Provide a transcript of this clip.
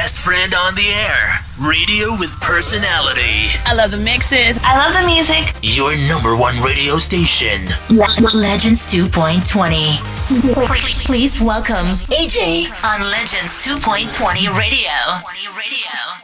best friend on the air. Radio with personality. I love the mixes. I love the music. Your number one radio station. Legends 2.20. Please welcome AJ on Legends 2.20 Radio.